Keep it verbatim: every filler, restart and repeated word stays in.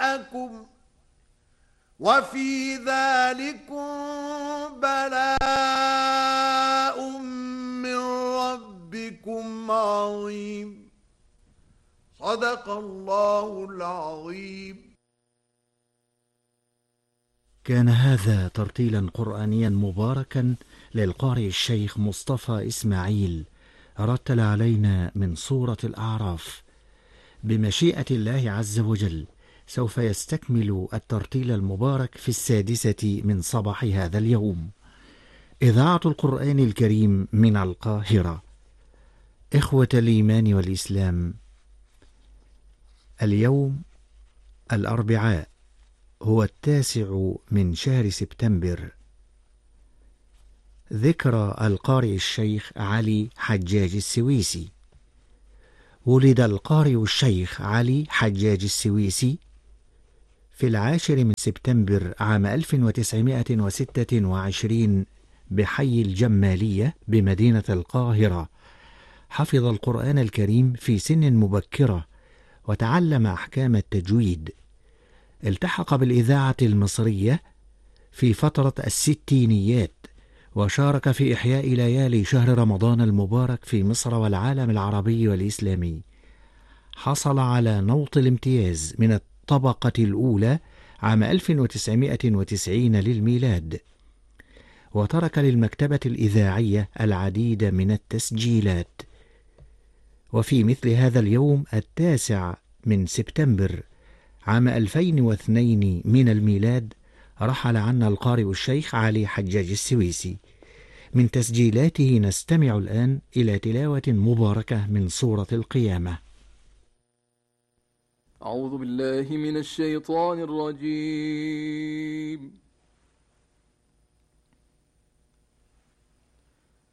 معكم وفي ذلكم بلاء من ربكم عظيم. صدق الله العظيم. كان هذا ترتيلا قرآنيا مباركا للقارئ الشيخ مصطفى إسماعيل، رتل علينا من سورة الأعراف. بمشيئة الله عز وجل سوف يستكمل الترتيل المبارك في السادسة من صباح هذا اليوم. إذاعة القرآن الكريم من القاهرة. إخوة الإيمان والإسلام، اليوم الأربعاء هو التاسع من شهر سبتمبر، ذكرى القارئ الشيخ علي حجاج السويسي. ولد القارئ الشيخ علي حجاج السويسي في العاشر من سبتمبر عام ألف وتسعمائة وستة وعشرين بحي الجمالية بمدينة القاهرة. حفظ القرآن الكريم في سن مبكرة وتعلم أحكام التجويد. التحق بالإذاعة المصرية في فترة الستينيات، وشارك في إحياء ليالي شهر رمضان المبارك في مصر والعالم العربي والإسلامي. حصل على نوط الامتياز من الطبقة الأولى عام ألف وتسعمائة وتسعين للميلاد، وترك للمكتبة الإذاعية العديد من التسجيلات. وفي مثل هذا اليوم التاسع من سبتمبر عام ألفين واثنين من الميلاد رحل عنا القارئ الشيخ علي حجاج السويسي. من تسجيلاته نستمع الآن إلى تلاوة مباركة من سورة القيامة. أعوذ بالله من الشيطان الرجيم.